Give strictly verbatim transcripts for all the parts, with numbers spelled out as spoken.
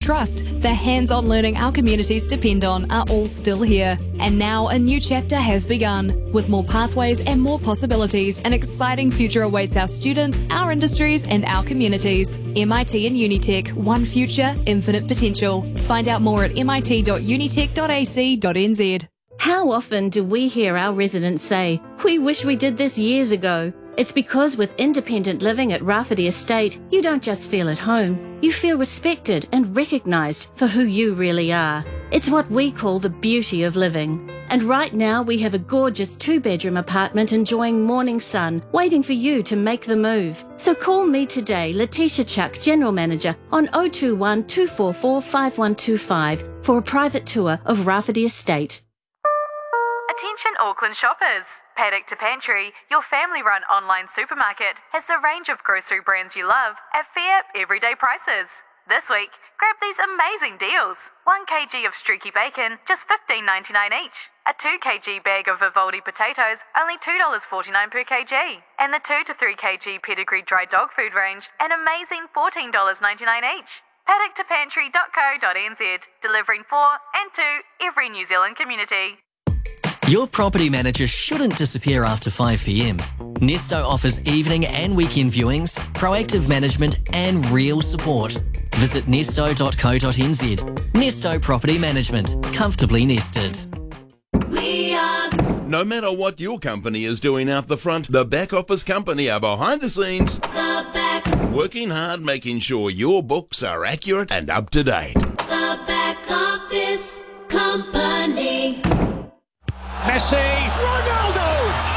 trust, the hands-on learning our communities depend on are all still here. And now a new chapter has begun. With more pathways and more possibilities, an exciting future awaits our students, our industries and our communities. M I T and Unitec, one future, infinite potential. Find out more at mit dot unitec dot a c dot n z. How often do we hear our residents say, "We wish we did this years ago"? It's because with independent living at Rafferty Estate, you don't just feel at home, you feel respected and recognised for who you really are. It's what we call the beauty of living. And right now we have a gorgeous two-bedroom apartment enjoying morning sun, waiting for you to make the move. So call me today, Letitia Chuck, General Manager, on oh two one, two four four, five one two five for a private tour of Rafferty Estate. Attention Auckland shoppers! Paddock to Pantry, your family-run online supermarket, has the range of grocery brands you love at fair, everyday prices. This week, grab these amazing deals. one kilogram of streaky bacon, just fifteen dollars ninety-nine each. A two kilogram bag of Vivaldi potatoes, only two dollars forty-nine per kilogram. And the two to three kilogram pedigree dry dog food range, an amazing fourteen dollars ninety-nine each. paddock to pantry dot co dot n z, delivering for and to every New Zealand community. Your property manager shouldn't disappear after five p m. Nesto offers evening and weekend viewings, proactive management and real support. Visit nesto dot co dot n z. Nesto Property Management. Comfortably nested. We are... No matter what your company is doing out the front, the back office company are behind the scenes. The back. Working hard, making sure your books are accurate and up to date. The back office company. Messi, Ronaldo!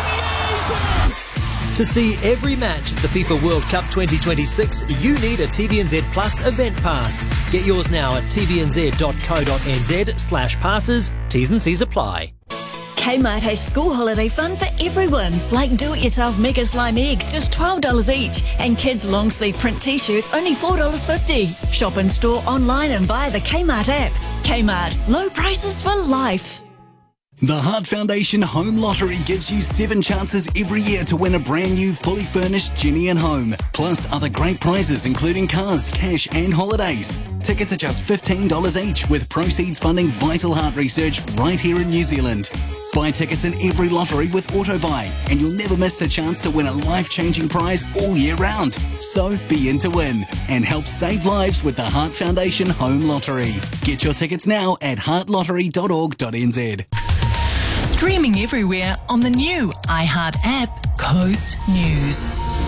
To see every match at the FIFA World Cup twenty twenty-six, you need a T V N Z Plus event pass. Get yours now at t v n z dot co dot n z slash passes. T's and C's apply. Kmart has school holiday fun for everyone, like do-it-yourself Mega Slime eggs, just twelve dollars each, and kids' long-sleeve print t-shirts, only four dollars fifty. Shop in store, online and via the Kmart app. Kmart, low prices for life. The Heart Foundation Home Lottery gives you seven chances every year to win a brand new, fully furnished Jenny and home, plus other great prizes including cars, cash and holidays. Tickets are just fifteen dollars each, with proceeds funding vital heart research right here in New Zealand. Buy tickets in every lottery with AutoBuy, and you'll never miss the chance to win a life-changing prize all year round. So be in to win and help save lives with the Heart Foundation Home Lottery. Get your tickets now at heart lottery dot org dot n z. Streaming everywhere on the new iHeart app, Coast News.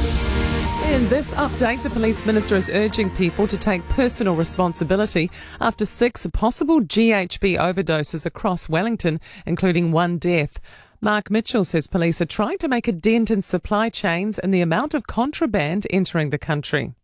In this update, the Police Minister is urging people to take personal responsibility after six possible G H B overdoses across Wellington, including one death. Mark Mitchell says police are trying to make a dent in supply chains and the amount of contraband entering the country.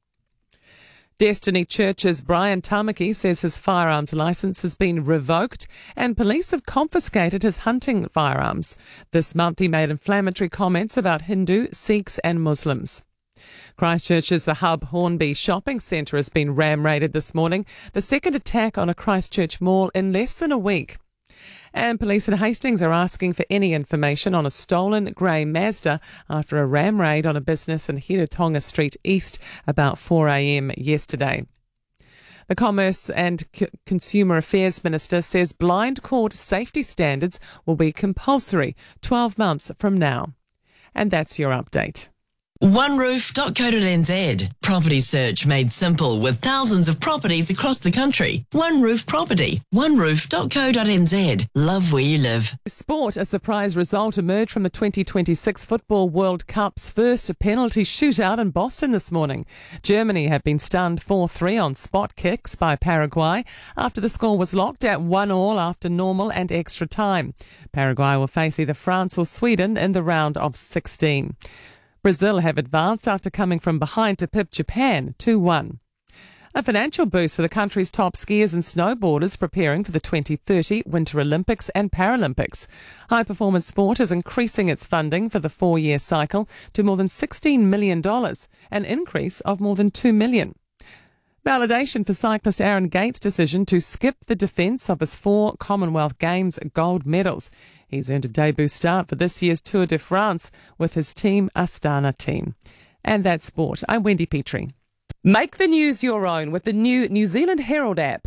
Destiny Church's Brian Tamaki says his firearms licence has been revoked and police have confiscated his hunting firearms. This month he made inflammatory comments about Hindu, Sikhs and Muslims. Christchurch's The Hub Hornby shopping centre has been ram-raided this morning, the second attack on a Christchurch mall in less than a week. And police in Hastings are asking for any information on a stolen grey Mazda after a ram raid on a business in Hirotonga Street East about four a m yesterday. The Commerce and C- Consumer Affairs Minister says blind court safety standards will be compulsory twelve months from now. And that's your update. one roof dot co dot n z. Property search made simple with thousands of properties across the country. One Roof Property. one roof dot co dot n z. Love where you live. Sport, a surprise result emerged from the twenty twenty-six Football World Cup's first penalty shootout in Boston this morning. Germany have been stunned four three on spot kicks by Paraguay after the score was locked at one all after normal and extra time. Paraguay will face either France or Sweden in the round of sixteen. Brazil have advanced after coming from behind to pip Japan two one. A financial boost for the country's top skiers and snowboarders preparing for the twenty thirty Winter Olympics and Paralympics. High Performance Sport is increasing its funding for the four-year cycle to more than sixteen million dollars, an increase of more than two million dollars. Validation for cyclist Aaron Gates' decision to skip the defence of his four Commonwealth Games gold medals. He's earned a debut start for this year's Tour de France with his Team Astana team. And that's sport. I'm Wendy Petrie. Make the news your own with the new New Zealand Herald app.